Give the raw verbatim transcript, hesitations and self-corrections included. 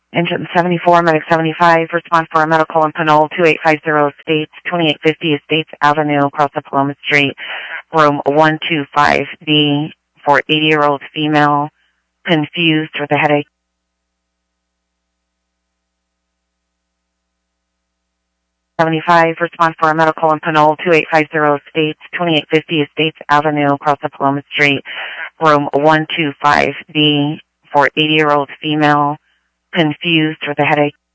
Engine seventy-four, Medic seventy-five, respond for a medical in Pinole, two eight five zero States, twenty-eight fifty Estates Avenue, across the Paloma Street, room one two five B, for eighty-year-old female, confused with a headache. seventy-five, respond for a medical in Pinole, two eight five zero States, twenty-eight fifty Estates Avenue, across the Paloma Street, room one two five B, for eighty-year-old female, confused with a headache.